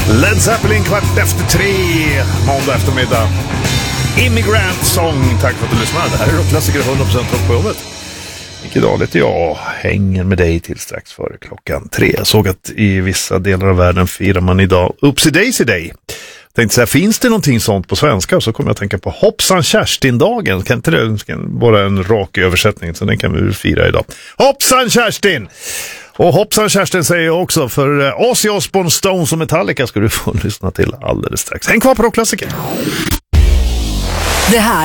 Led Zeppelin 3:15, måndag eftermiddag. Immigrant Song. Tack för att du lyssnade. Det här är rockklassiker 100% rock på jobbet. Micke Dahl heter jag. Hänger med dig till strax före 3:00. Jag såg att i vissa delar av världen firar man idag Upsi Daisy Day. Tänkte säga, finns det någonting sånt på svenska? Så kommer jag att tänka på Hoppsan Kerstin-dagen. Kan inte det vara en rak översättning? Så den kan vi fira idag. Hoppsan Kerstin! Och Hoppsan Kerstin säger jag också, för Ozzy Osbourne, Stones och Metallica ska du få lyssna till alldeles strax. Häng kvar på rockklassiker. Det här